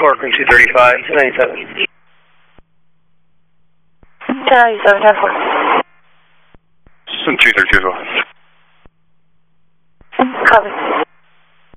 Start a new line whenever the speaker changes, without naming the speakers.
Corcoran 235, 297.
1097, 10-4.
232 as well.